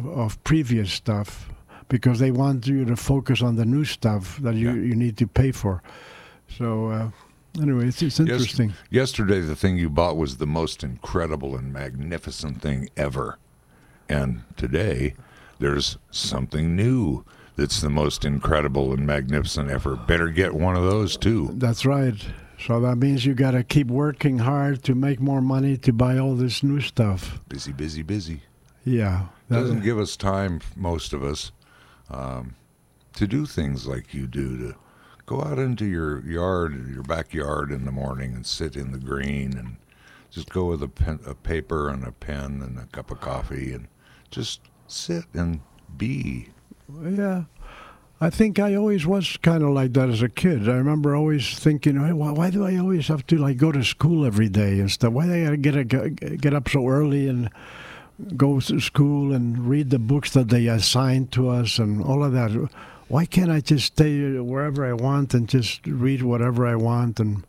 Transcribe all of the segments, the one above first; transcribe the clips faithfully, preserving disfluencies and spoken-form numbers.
of, of previous stuff because they want you to focus on the new stuff that you, Yeah. you need to pay for. So uh, anyway, it's, it's interesting. Yes, yesterday, the thing you bought was the most incredible and magnificent thing ever. And today, there's something new that's the most incredible and magnificent ever. Better get one of those, too. That's right. So that means you got to keep working hard to make more money to buy all this new stuff. Busy, busy, busy. Yeah. that- Doesn't give us time, most of us, um, to do things like you do, to go out into your yard, your backyard in the morning and sit in the green and just go with a, pen, a paper and a pen and a cup of coffee and just sit and be. Yeah. I think I always was kind of like that as a kid. I remember always thinking, hey, why, why do I always have to like go to school every day and stuff? Why do I gotta get, a, get up so early and go to school and read the books that they assign to us and all of that? Why can't I just stay wherever I want and just read whatever I want? And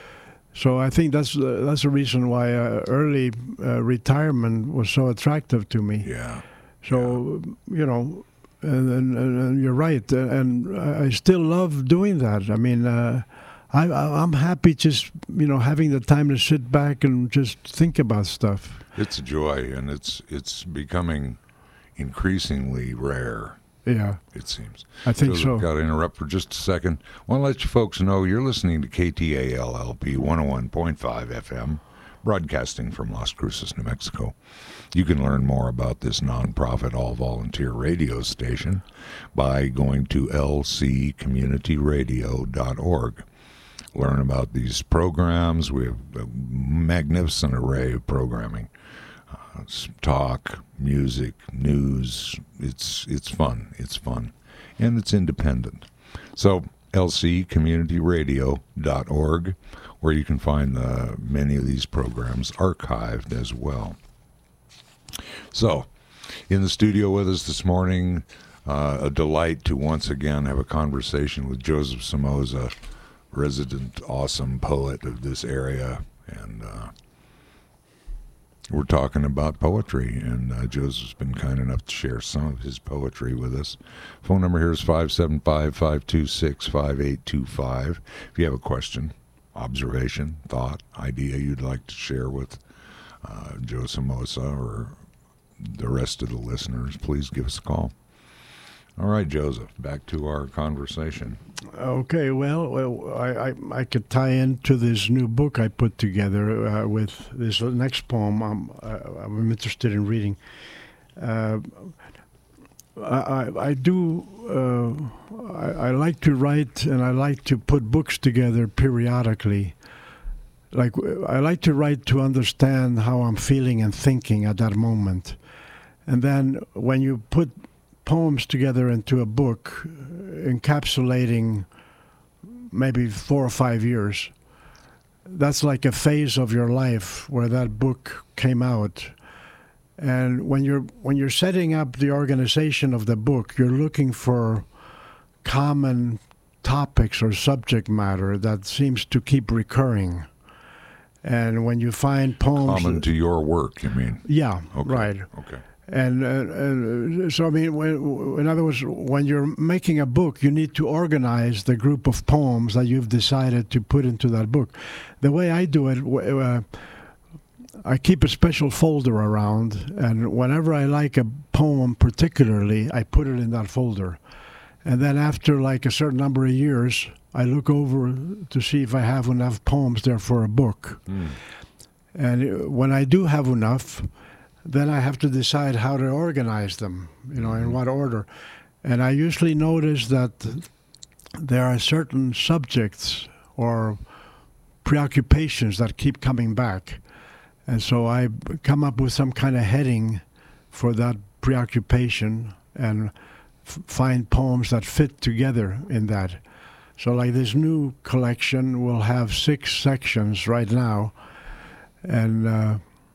so I think that's uh, that's the reason why uh, early uh, retirement was so attractive to me. Yeah. So, you know, and, and, and you're right. And I still love doing that. I mean, uh, I, I'm happy just, you know, having the time to sit back and just think about stuff. It's a joy, and it's it's becoming increasingly rare, Yeah, it seems. I think so. I've got to interrupt for just a second. I want to let you folks know you're listening to K T A L L P one oh one point five F M, broadcasting from Las Cruces, New Mexico. You can learn more about this nonprofit all-volunteer radio station by going to L C community radio dot org. Learn about these programs. We have a magnificent array of programming. Uh, talk, music, news. It's it's fun. It's fun. And it's independent. So L C community radio dot org, where you can find uh, many of these programs archived as well. So, in the studio with us this morning, uh, a delight to once again have a conversation with Joseph Somoza, resident awesome poet of this area, and uh, we're talking about poetry, and uh, Joseph's been kind enough to share some of his poetry with us. Phone number here is five seven five, five two six, five eight two five. If you have a question, observation, thought, idea you'd like to share with uh, Joe Somoza or the rest of the listeners, please give us a call. All right, Joseph, back to our conversation. Okay, well, well I, I I could tie into this new book I put together uh, with this next poem I'm, uh, I'm interested in reading. Uh, I, I, I do, uh, I, I like to write and I like to put books together periodically. Like, I like to write to understand how I'm feeling and thinking at that moment. And then when you put poems together into a book encapsulating maybe four or five years, that's like a phase of your life where that book came out. And when you're when you're setting up the organization of the book, you're looking for common topics or subject matter that seems to keep recurring. And when you find poems Common to your work, you mean? Yeah, Okay. right. Okay. And, uh, and so, I mean, when, in other words, when you're making a book, you need to organize the group of poems that you've decided to put into that book. The way I do it, uh, I keep a special folder around, and whenever I like a poem particularly, I put it in that folder. And then after like a certain number of years, I look over to see if I have enough poems there for a book. Mm. And when I do have enough, then I have to decide how to organize them, you know, in what order. And I usually notice that there are certain subjects or preoccupations that keep coming back. And so I come up with some kind of heading for that preoccupation and f- find poems that fit together in that. So like this new collection will have six sections right now. And uh,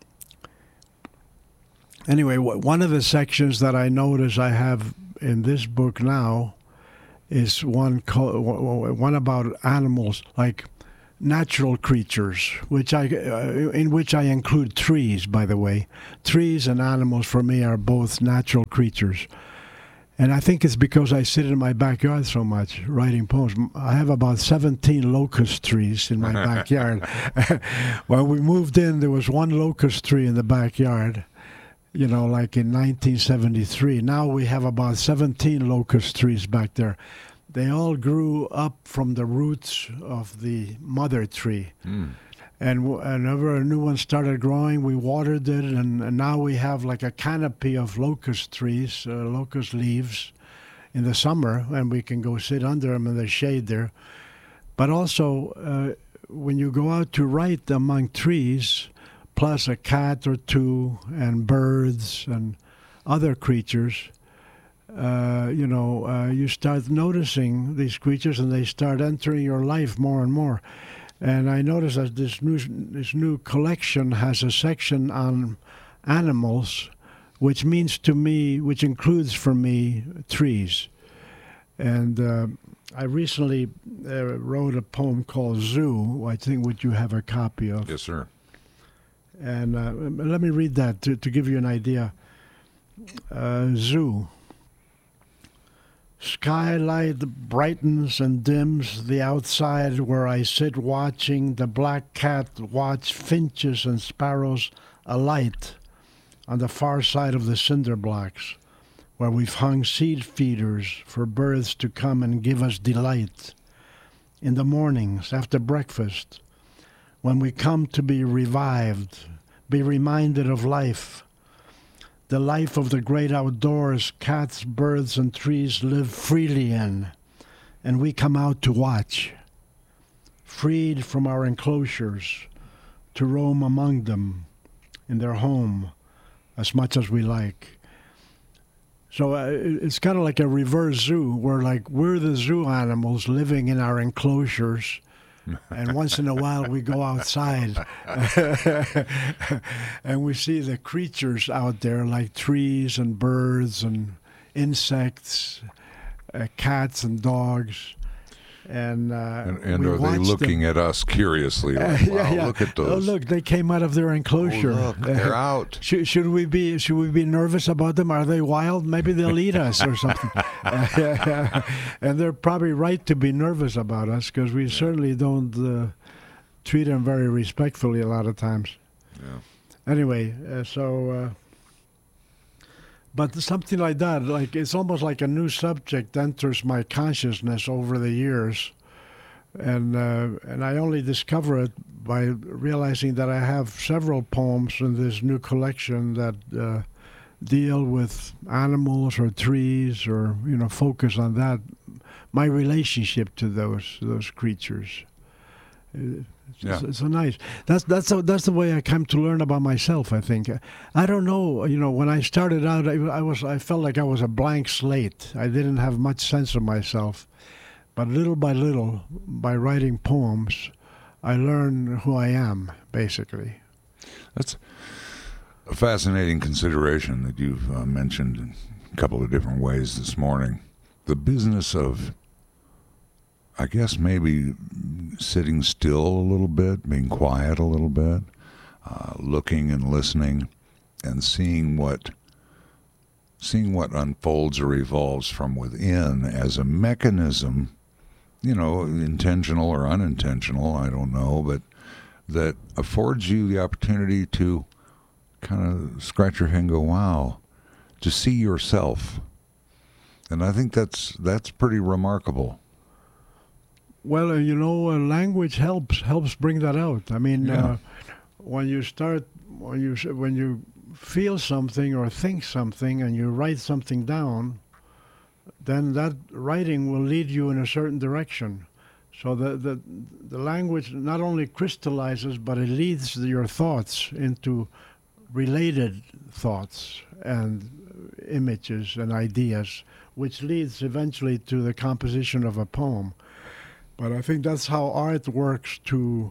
anyway, w- one of the sections that I notice I have in this book now is one co- one about animals, like natural creatures, which I uh, in which I include trees, by the way. Trees and animals for me are both natural creatures. And I think it's because I sit in my backyard so much writing poems. I have about seventeen locust trees in my backyard. When we moved in, there was one locust tree in the backyard, you know, like in nineteen seventy-three. Now we have about seventeen locust trees back there. They all grew up from the roots of the mother tree. Mm. And whenever a new one started growing, we watered it, and, and now we have like a canopy of locust trees, uh, locust leaves in the summer, and we can go sit under them in the shade there. But also, uh, when you go out to write among trees, plus a cat or two, and birds and other creatures, uh, you know, uh, you start noticing these creatures, and they start entering your life more and more. And I noticed that this new this new collection has a section on animals, which means to me, which includes for me trees. And uh, I recently uh, wrote a poem called Zoo, I think which you have a copy of. Yes, sir. And uh, let me read that to, to give you an idea. Uh, Zoo. Skylight brightens and dims the outside where I sit watching the black cat watch finches and sparrows alight on the far side of the cinder blocks, where we've hung seed feeders for birds to come and give us delight. In the mornings after breakfast, when we come to be revived, be reminded of life, the life of the great outdoors cats, birds, and trees live freely in, and we come out to watch, freed from our enclosures, to roam among them in their home as much as we like. So uh, it's kind of like a reverse zoo, where like we're the zoo animals living in our enclosures, and once in a while we go outside and we see the creatures out there, like trees and birds and insects, uh, cats and dogs. And, uh, and, and are they looking them. At us curiously? Like, uh, yeah, wow, yeah. Look at those! Oh, look, they came out of their enclosure. Oh, look, they're out. Should, should we be? Should we be nervous about them? Are they wild? Maybe they'll eat us or something. And they're probably right to be nervous about us, because we yeah. certainly don't uh, treat them very respectfully a lot of times. Yeah. Anyway, uh, so. Uh, But something like that, like it's almost like a new subject enters my consciousness over the years, and uh, and I only discover it by realizing that I have several poems in this new collection that uh, deal with animals or trees, or you know, focus on that, my relationship to those those creatures. It's, yeah. it's so nice. That's that's a, that's the way I come to learn about myself. I think I don't know. You know, when I started out, I, I was I felt like I was a blank slate. I didn't have much sense of myself, but little by little, by writing poems, I learned who I am. Basically, that's a fascinating consideration that you've uh, mentioned in a couple of different ways this morning. The business of, I guess, maybe sitting still a little bit, being quiet a little bit, uh, looking and listening, and seeing what seeing what unfolds or evolves from within as a mechanism, you know, intentional or unintentional, I don't know, but that affords you the opportunity to kind of scratch your head and go, wow, to see yourself. And I think that's that's pretty remarkable. Well, uh, you know, uh, language helps helps bring that out. I mean, yeah. uh, when you start, when you when you feel something or think something, and you write something down, then that writing will lead you in a certain direction. So the the the language not only crystallizes, but it leads your thoughts into related thoughts and images and ideas, which leads eventually to the composition of a poem. But I think that's how art works to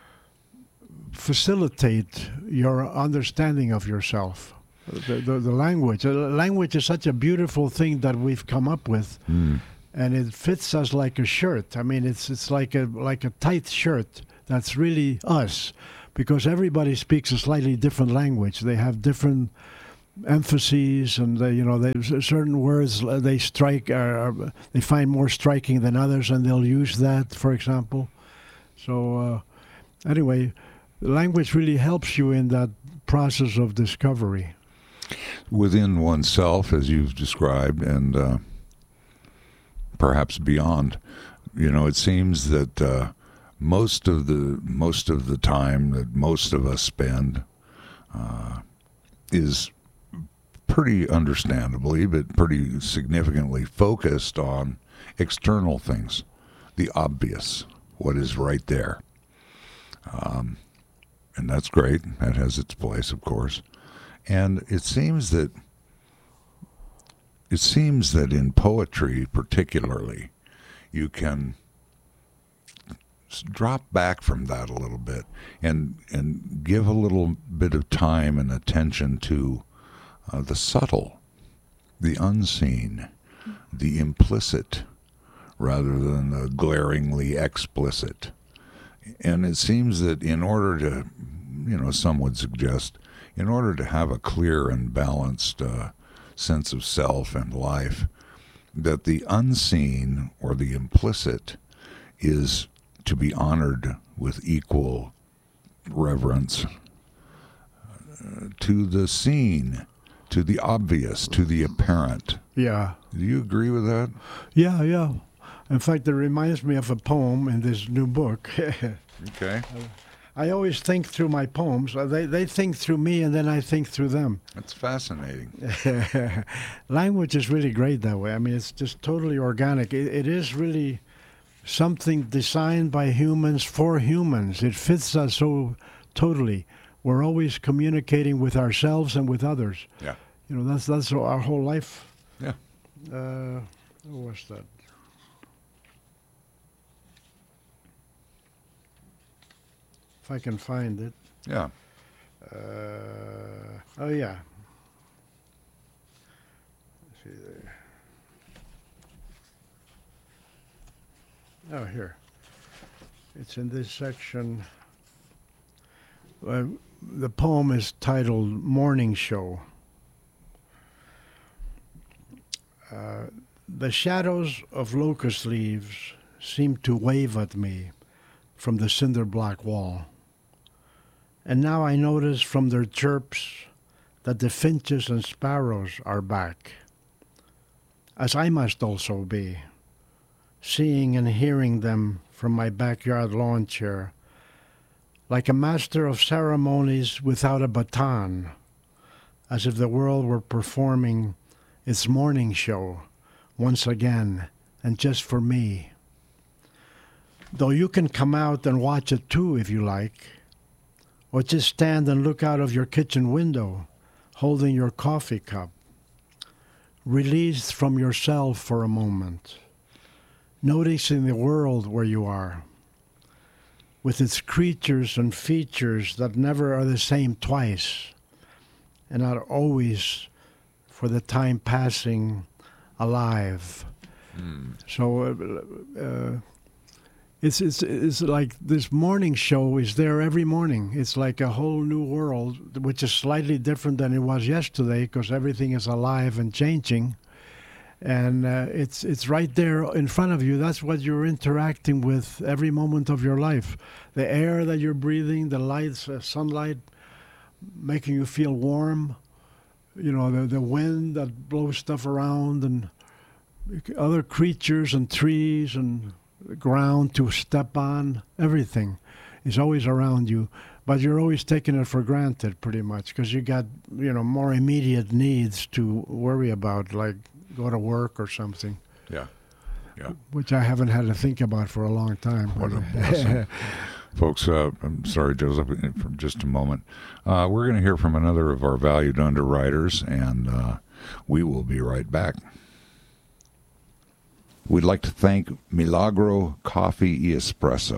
facilitate your understanding of yourself. The, the, the language. The language is such a beautiful thing that we've come up with, mm. and it fits us like a shirt. I mean, it's it's like a like a tight shirt that's really us, because everybody speaks a slightly different language. They have different emphases, and they, you know, they, certain words they strike are, they find more striking than others, and they'll use that, for example. So uh, anyway, language really helps you in that process of discovery within oneself, as you've described, and uh, perhaps beyond. You know, it seems that uh, most of the most of the time that most of us spend uh, is pretty understandably, but pretty significantly focused on external things, the obvious, what is right there. Um, and that's great. That has its place, of course. And it seems that it seems that in poetry particularly, you can drop back from that a little bit and and give a little bit of time and attention to uh, the subtle, the unseen, the implicit, rather than the glaringly explicit. And it seems that in order to, you know, some would suggest, in order to have a clear and balanced uh, sense of self and life, that the unseen or the implicit is to be honored with equal reverence uh, to the seen, to the obvious, to the apparent. Yeah. Do you agree with that? Yeah, yeah. In fact, it reminds me of a poem in this new book. Okay. I always think through my poems. They they think through me, and then I think through them. That's fascinating. Language is really great that way. I mean, it's just totally organic. It, it is really something designed by humans for humans. It fits us so totally. We're always communicating with ourselves and with others. Yeah. You know, that's that's our whole life. Yeah. Uh, what was that? If I can find it. Yeah. Uh, oh, yeah. Let's see there. Oh, here. It's in this section. Uh, the poem is titled Morning Show. Uh, the shadows of locust leaves seem to wave at me from the cinder block wall. And now I notice from their chirps that the finches and sparrows are back, as I must also be, seeing and hearing them from my backyard lawn chair, like a master of ceremonies without a baton, as if the world were performing its morning show once again, and just for me. Though you can come out and watch it too if you like, or just stand and look out of your kitchen window, holding your coffee cup, released from yourself for a moment, noticing the world where you are, with its creatures and features that never are the same twice, and are always, for the time passing, alive. Mm. So, uh, uh, It's, it's it's like this morning show is there every morning. It's like a whole new world, which is slightly different than it was yesterday, because everything is alive and changing, and uh, it's it's right there in front of you. That's what you're interacting with every moment of your life. The air that you're breathing, the lights, uh, sunlight, making you feel warm. You know, the the wind that blows stuff around, and other creatures and trees and ground to step on. Everything is always around you, but you're always taking it for granted pretty much, because you got, you know, more immediate needs to worry about, like go to work or something. Yeah. Yeah. Which I haven't had to think about for a long time. What a blessing. Folks, uh, I'm sorry, Joseph, for just a moment. Uh, we're going to hear from another of our valued underwriters, and uh, we will be right back. We'd like to thank Milagro Coffee y Espresso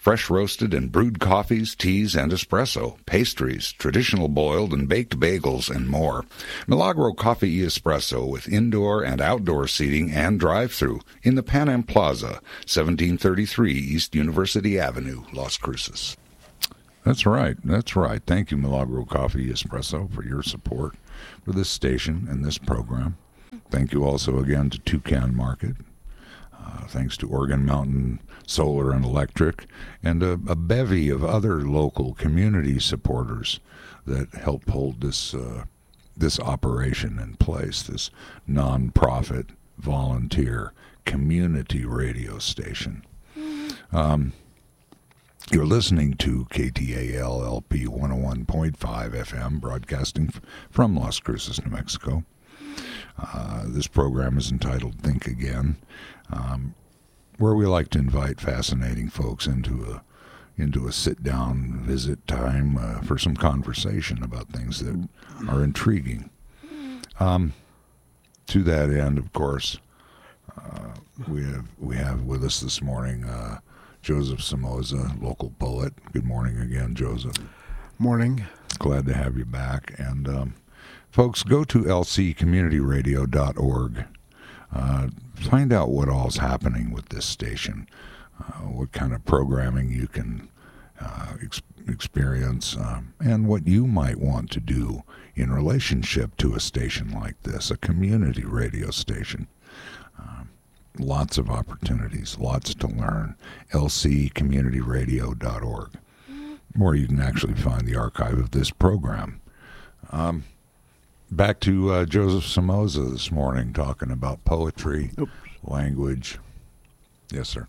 fresh roasted and brewed coffees, teas, and espresso, pastries, traditional boiled and baked bagels, and more. Milagro Coffee y Espresso with indoor and outdoor seating and drive-through in the Pan Am Plaza, seventeen thirty-three East University Avenue, Las Cruces. That's right. That's right. Thank you, Milagro Coffee Espresso, for your support for this station and this program. Thank you also again to Toucan Market. Uh, thanks to Oregon Mountain Solar and Electric, and a, a bevy of other local community supporters that help hold this uh, this operation in place, this non-profit, volunteer, community radio station. Um, you're listening to K T A L L P one oh one point five F M, broadcasting f- from Las Cruces, New Mexico. Uh, this program is entitled Think Again, um, where we like to invite fascinating folks into a into a sit-down visit time uh, for some conversation about things that are intriguing. Um, to that end, of course, uh, we have we have with us this morning uh, Joseph Somoza, local poet. Good morning again, Joseph. Morning. Glad to have you back. And um, folks, go to L C community radio dot org. Uh, find out what all's happening with this station, uh, what kind of programming you can uh, ex- experience, um, and what you might want to do in relationship to a station like this, a community radio station. Um, lots of opportunities, lots to learn. L C community radio dot org, where you can actually find the archive of this program. Um, back to uh, Joseph Somoza this morning, talking about poetry, Oops. language. Yes, sir.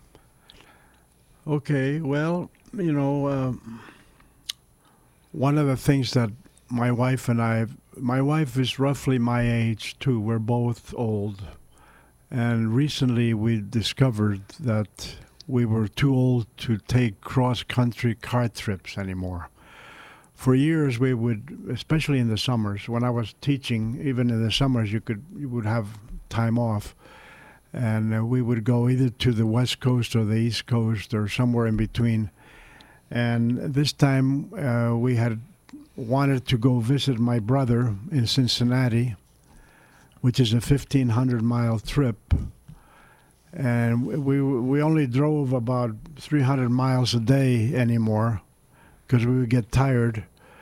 Okay, well, you know, uh, one of the things that my wife and I, my wife is roughly my age too. We're both old. And recently we discovered that we were too old to take cross-country car trips anymore. For years we would, especially in the summers, when I was teaching, even in the summers you could you would have time off. And uh, we would go either to the West Coast or the East Coast or somewhere in between. And this time uh, we had wanted to go visit my brother in Cincinnati, which is a fifteen hundred mile trip. And we we only drove about three hundred miles a day anymore because we would get tired.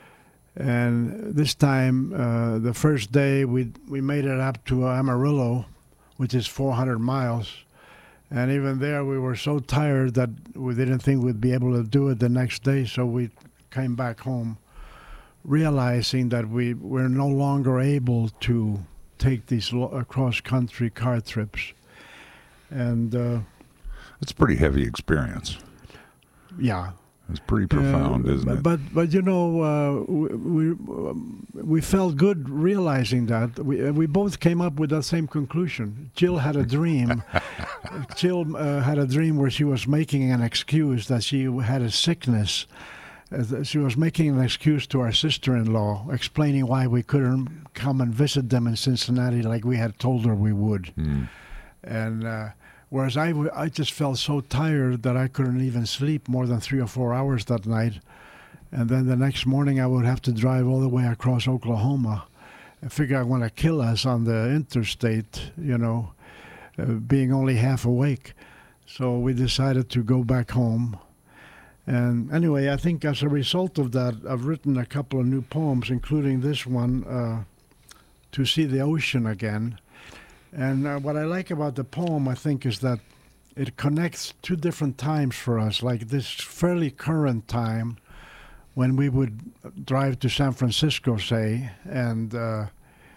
And this time, uh, the first day, we we made it up to Amarillo, which is four hundred miles. And even there, we were so tired that we didn't think we'd be able to do it the next day, so we came back home, realizing that we were no longer able to take these lo- cross-country car trips. And uh, it's a pretty heavy experience. Yeah. It's pretty profound, uh, isn't it? But, but you know, uh, we we, um, we felt good realizing that. We, uh, we both came up with that same conclusion. Jill had a dream. Jill uh, had a dream where she was making an excuse that she had a sickness. Uh, she was making an excuse to our sister-in-law, explaining why we couldn't come and visit them in Cincinnati like we had told her we would. Mm. And uh, whereas I, w- I just felt so tired that I couldn't even sleep more than three or four hours that night. And then the next morning I would have to drive all the way across Oklahoma. I figure I want to kill us on the interstate, you know, uh, being only half awake. So we decided to go back home. And anyway, I think as a result of that, I've written a couple of new poems, including this one, uh, To See the Ocean Again. And uh, what I like about the poem, I think, is that it connects two different times for us, like this fairly current time when we would drive to San Francisco, say, and uh,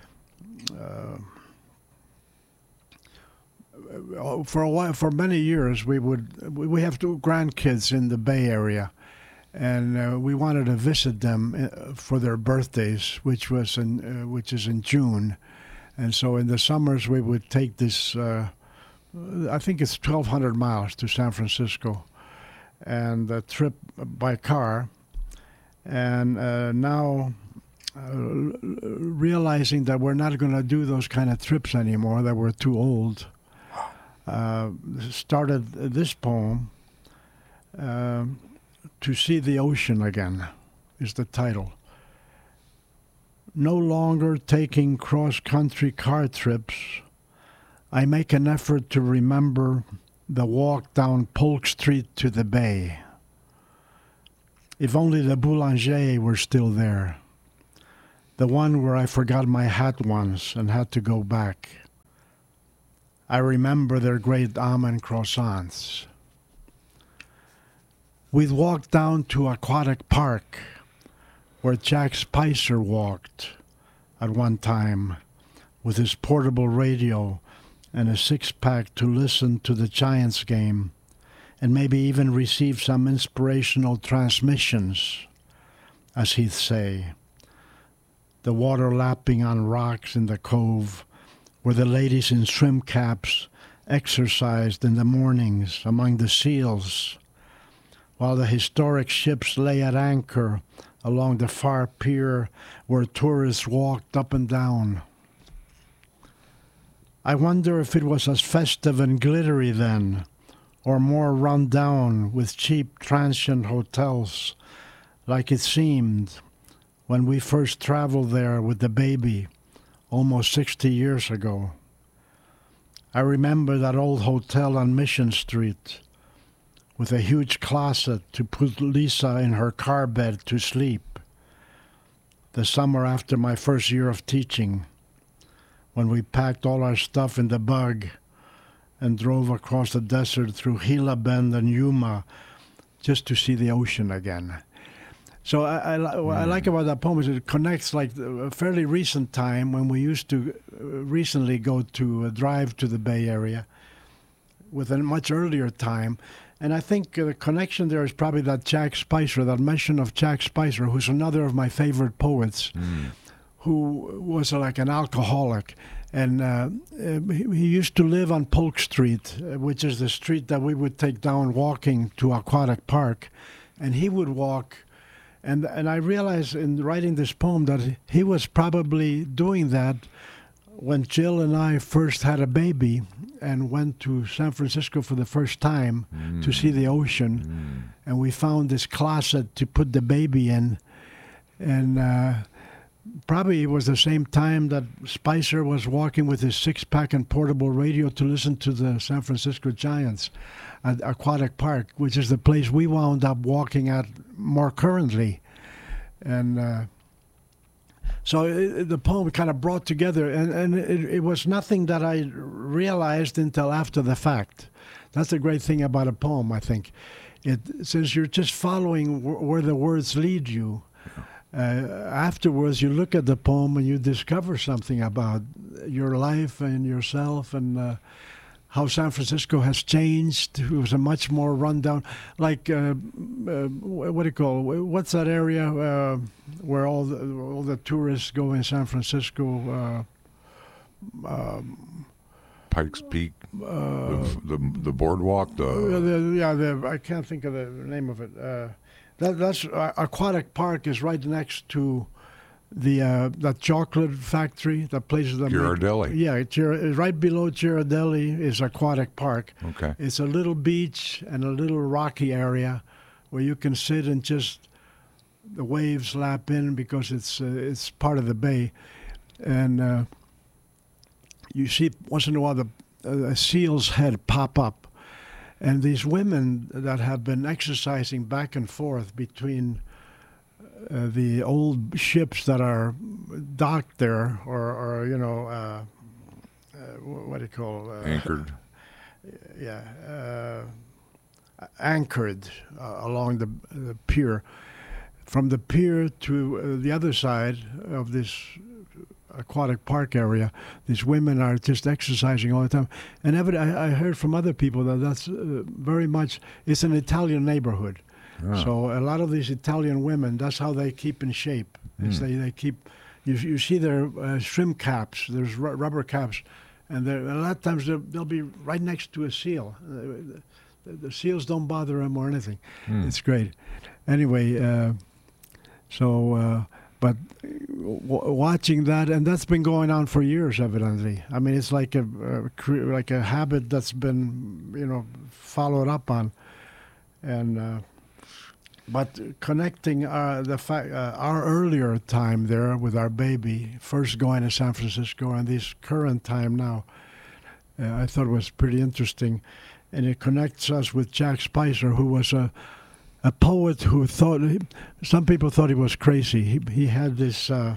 uh, for a while, for many years, we would we have two grandkids in the Bay Area, and uh, we wanted to visit them for their birthdays, which was in uh, which is in June. And so in the summers, we would take this, uh, I think it's twelve hundred miles to San Francisco, and a trip by car. And uh, now, uh, realizing that we're not going to do those kind of trips anymore, that we're too old, uh, started this poem. Uh, To See the Ocean Again is the title. No longer taking cross-country car trips, I make an effort to remember the walk down Polk Street to the bay. If only the Boulanger were still there. The one where I forgot my hat once and had to go back. I remember their great almond croissants. We'd walk down to Aquatic Park, where Jack Spicer walked at one time with his portable radio and a six-pack to listen to the Giants game and maybe even receive some inspirational transmissions, as he'd say. The water lapping on rocks in the cove where the ladies in swim caps exercised in the mornings among the seals, while the historic ships lay at anchor along the far pier where tourists walked up and down. I wonder if it was as festive and glittery then, or more run down with cheap transient hotels, like it seemed when we first traveled there with the baby almost sixty years ago. I remember that old hotel on Mission Street with a huge closet to put Lisa in her car bed to sleep. The summer after my first year of teaching, when we packed all our stuff in the bug and drove across the desert through Gila Bend and Yuma just to see the ocean again. So I, I, what I like about that poem is it connects like a fairly recent time when we used to recently go to a drive to the Bay Area with a much earlier time. And I think the connection there is probably that Jack Spicer, that mention of Jack Spicer, who's another of my favorite poets, mm. who was like an alcoholic. And uh, he, he used to live on Polk Street, which is the street that we would take down walking to Aquatic Park. And he would walk. And, and I realized in writing this poem that he was probably doing that when Jill and I first had a baby and went to San Francisco for the first time mm. to see the ocean. Mm. And we found this closet to put the baby in. And uh, probably it was the same time that Spicer was walking with his six-pack and portable radio to listen to the San Francisco Giants at Aquatic Park, which is the place we wound up walking at more currently. And uh, so it, the poem kind of brought together, and, and it, it was nothing that I realized until after the fact. That's the great thing about a poem, I think. It, since you're just following w- where the words lead you, uh, afterwards you look at the poem and you discover something about your life and yourself and uh, how San Francisco has changed. It was a much more rundown, like, uh, uh, what do you call, what's that area uh, where all the, all the tourists go in San Francisco? Uh, um, Pikes Peak, uh, the, the the boardwalk, the... Uh, the yeah, the, I can't think of the name of it. Uh, that, that's, uh, Aquatic Park is right next to the uh, that chocolate factory, that place that Ghirardelli. Make, yeah, Gir- right below Ghirardelli is Aquatic Park. Okay. It's a little beach and a little rocky area where you can sit and just the waves lap in because it's uh, it's part of the bay, and uh, you see once in a while the uh, a seal's head pop up, and these women that have been exercising back and forth between Uh, the old ships that are docked there, or, or you know, uh, uh, what do you call uh, anchored? Yeah, uh, anchored uh, along the, the pier. From the pier to uh, the other side of this Aquatic Park area, these women are just exercising all the time. And ever, I, I heard from other people that that's uh, very much, it's an Italian neighborhood. Oh. So a lot of these Italian women, that's how they keep in shape. Mm. They they keep, you you see their uh, shrimp caps, there's r- rubber caps, and a lot of times they'll, they'll be right next to a seal. Uh, the, the seals don't bother them or anything. Mm. It's great. Anyway, uh, so uh, but w- watching that, and that's been going on for years, evidently. I mean, it's like a, a cre- like a habit that's been, you know, followed up on, and. Uh, But connecting uh, the fact, uh, our earlier time there with our baby, first going to San Francisco, and this current time now, uh, I thought was pretty interesting, and it connects us with Jack Spicer, who was a a poet who thought he, some people thought he was crazy. He he had this. Uh,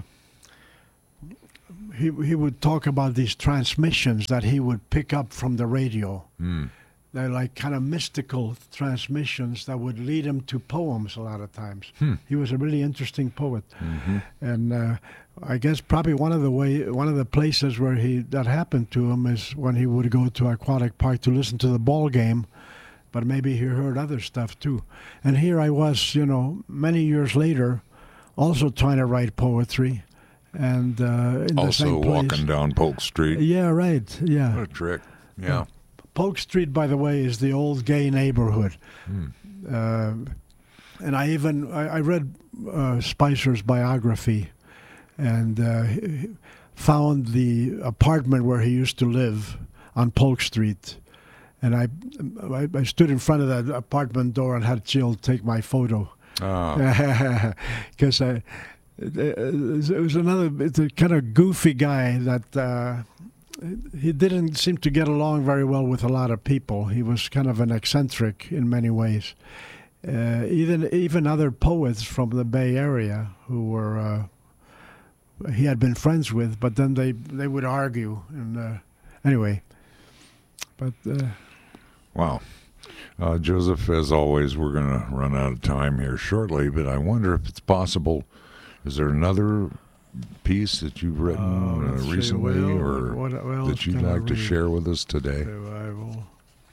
he he would talk about these transmissions that he would pick up from the radio. Mm. They're like kind of mystical transmissions that would lead him to poems a lot of times. Hmm. He was a really interesting poet, Mm-hmm. and uh, I guess probably one of the way one of the places where he that happened to him is when he would go to Aquatic Park to listen to the ball game, but maybe he heard other stuff too. And here I was, you know, many years later, also trying to write poetry, and uh, in the Also same place. walking down Polk Street. Yeah, right. Yeah. What a trick. Yeah. Polk Street, by the way, is the old gay neighborhood. Hmm. Uh, and I even I, I read uh, Spicer's biography, and uh, found the apartment where he used to live on Polk Street. And I, I, I stood in front of that apartment door and had Jill take my photo. Ah. Because I, it was another, it's a kind of goofy guy that. Uh, He didn't seem to get along very well with a lot of people. He was kind of an eccentric in many ways. Uh, even even other poets from the Bay Area who were uh, he had been friends with, but then they they would argue. And uh, anyway, but uh, Wow. Uh, Joseph, as always, we're going to run out of time here shortly, but I wonder if it's possible. Is there another piece that you've written Uh, uh, let's see, recently well, or what- what else that you'd can I like to read? share with us today? Revival.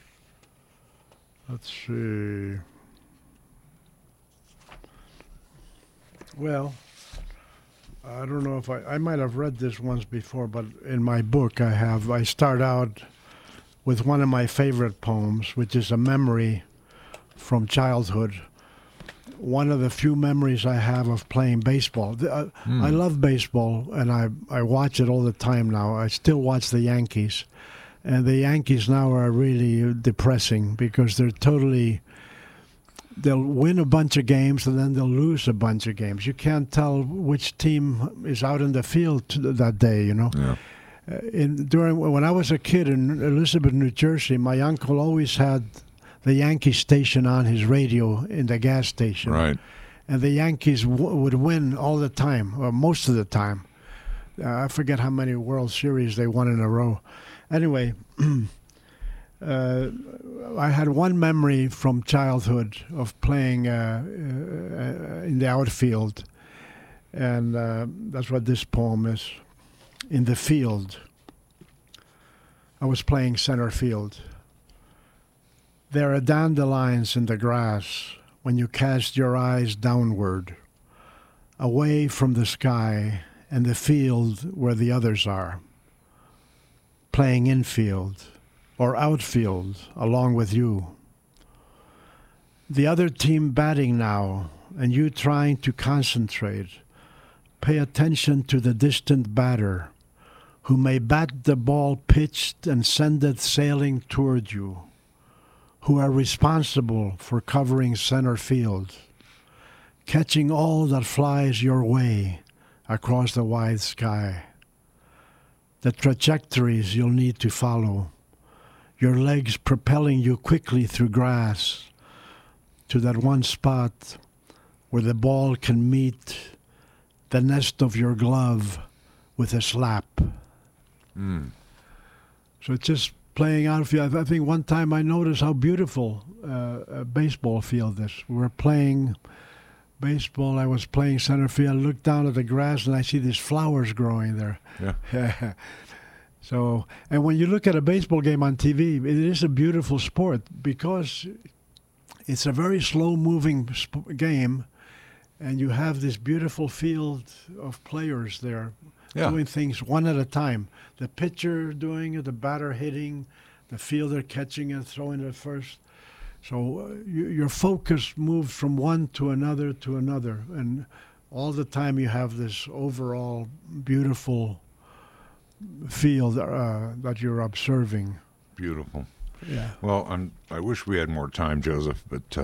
Let's see. Well, I don't know if I, I might have read this once before, but in my book I have, I start out with one of my favorite poems, which is a memory from childhood. One of the few memories I have of playing baseball. The- uh, Hmm. I love baseball, and I, I watch it all the time now. I still watch the Yankees. And the Yankees now are really depressing because they're totally... They'll win a bunch of games, and then they'll lose a bunch of games. You can't tell which team is out in the field that day, you know. Yeah. Uh, in, during, when I was a kid in Elizabeth, New Jersey, my uncle always had the Yankee station on his radio in the gas station. Right. And the Yankees w- would win all the time, or most of the time. Uh, I forget how many World Series they won in a row. Anyway, uh, I had one memory from childhood of playing uh, uh, in the outfield, and uh, that's what this poem is. In the field, I was playing center field. There are dandelions in the grass when you cast your eyes downward, away from the sky and the field where the others are, playing infield or outfield along with you. The other team batting now, and you trying to concentrate. Pay attention to the distant batter, who may bat the ball pitched and send it sailing toward you, who are responsible for covering center field, catching all that flies your way across the wide sky. The trajectories you'll need to follow, your legs propelling you quickly through grass to that one spot where the ball can meet the nest of your glove with a slap. Mm. So it's just playing outfield. I think one time I noticed how beautiful uh, a baseball field is. We were playing baseball. I was playing center field. I looked down at the grass and I see these flowers growing there. Yeah. So, and when you look at a baseball game on T V, it is a beautiful sport because it's a very slow-moving sp- game, and you have this beautiful field of players there. Yeah. Doing things one at a time. The pitcher doing it, the batter hitting, the fielder catching it, throwing it first. So uh, you, your focus moves from one to another to another, and all the time you have this overall beautiful field uh, that you're observing. Beautiful. Yeah. Well, I'm, I wish we had more time, Joseph, but uh,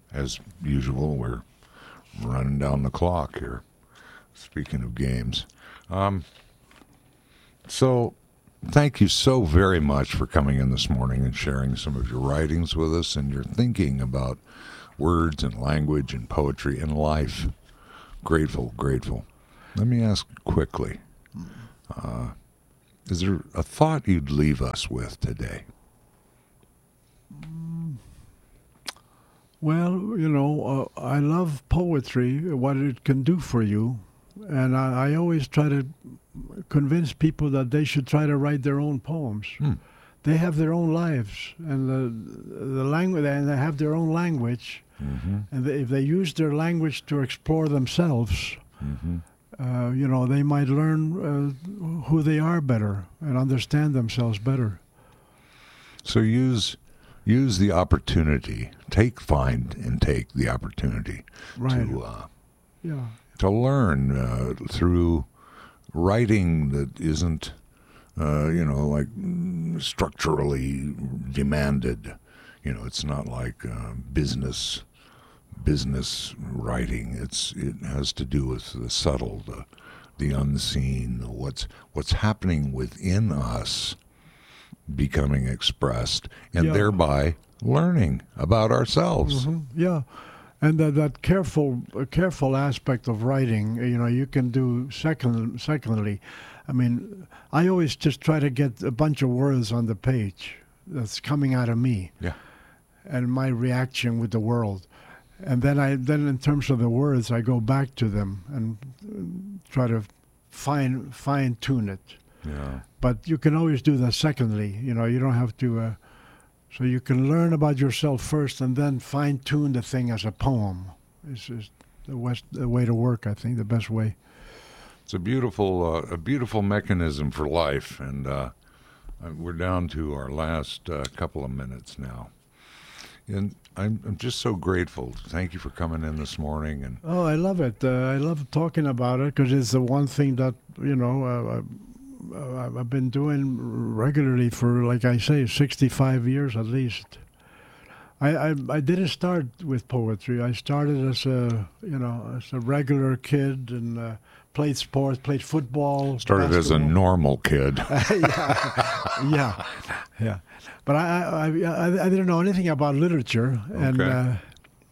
as usual, we're running down the clock here. Speaking of games. Um, so, thank you so very much for coming in this morning and sharing some of your writings with us and your thinking about words and language and poetry and life. Grateful, grateful. Let me ask quickly, uh, is there a thought you'd leave us with today? Well, you know, uh, I love poetry, what it can do for you. And I, I always try to convince people that they should try to write their own poems. Hmm. They have their own lives, and the the language, and they have their own language. Mm-hmm. And they, if they use their language to explore themselves, Mm-hmm. uh, you know, they might learn uh, who they are better and understand themselves better. So use use the opportunity. Take, find, and take the opportunity Right. to uh, Yeah. to learn uh, through writing that isn't, uh, you know, like mm, structurally demanded. You know, it's not like uh, business business writing. It's it has to do with the subtle, the the unseen, what's what's happening within us becoming expressed, and Yeah. thereby learning about ourselves. Mhm. Yeah, and that that careful uh, careful aspect of writing, you know, you can do second secondly. I mean, I always just try to get a bunch of words on the page that's coming out of me. Yeah. And my reaction with the world, and then I then in terms of the words, I go back to them and uh, try to fine fine tune it. Yeah. But you can always do that secondly. You know, you don't have to. Uh, so you can learn about yourself first, and then fine tune the thing as a poem. Is is the west the way to work. I think the best way. It's a beautiful, uh, a beautiful mechanism for life, and uh, we're down to our last uh, couple of minutes now. And I'm, I'm just so grateful. Thank you for coming in this morning. And Oh, I love it. Uh, I love talking about it because it's the one thing that you know uh, I, I've been doing regularly for, like I say, sixty-five years at least. I, I I didn't start with poetry. I started as a you know as a regular kid and uh, played sports, played football. started as a basketball. normal kid. yeah, yeah, yeah. But I, I I I didn't know anything about literature, and Okay. uh,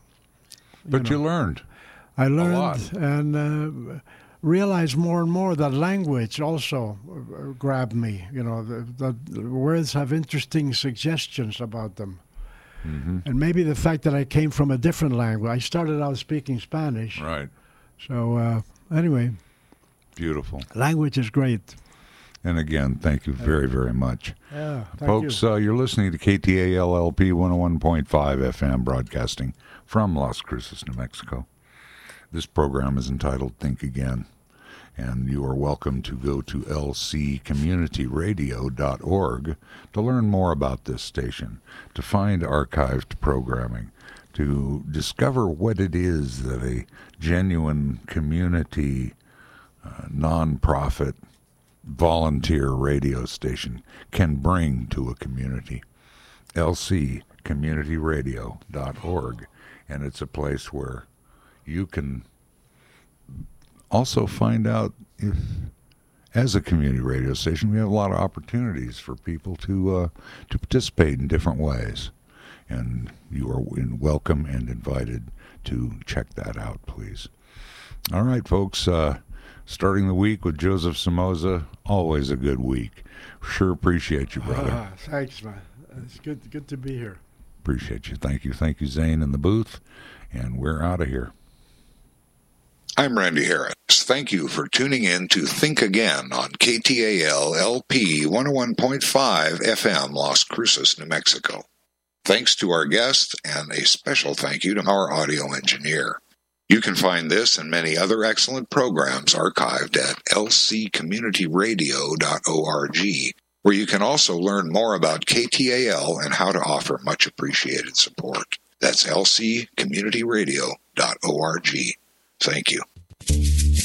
But you learned. I lot. learned and uh, realized more and more that language also uh, grabbed me. You know, that the words have interesting suggestions about them. Mm-hmm. And maybe the fact that I came from a different language. I started out speaking Spanish. Right. So uh, anyway, Beautiful. language is great. And again, thank you very, very much. Yeah, thank Folks, you. uh, you're listening to K T A L L P one oh one point five F M, broadcasting from Las Cruces, New Mexico. This program is entitled Think Again, and you are welcome to go to L C community radio dot org to learn more about this station, to find archived programming, to discover what it is that a genuine community, uh, nonprofit, volunteer radio station can bring to a community. L C community radio dot org, and it's a place where you can also find out if, as a community radio station, we have a lot of opportunities for people to uh, to participate in different ways, and you are in welcome and invited to check that out, please. All right, folks. Uh, starting the week with Joseph Somoza, always a good week. Sure appreciate you, brother. Ah, thanks, man. It's good, good to be here. Appreciate you. Thank you. Thank you, Zane, in the booth. And we're out of here. I'm Randy Harris. Thank you for tuning in to Think Again on K T A L L P one oh one point five F M, Las Cruces, New Mexico. Thanks to our guests, and a special thank you to our audio engineer. You can find this and many other excellent programs archived at L C community radio dot org, where you can also learn more about K T A L and how to offer much appreciated support. That's L C community radio dot org. Thank you.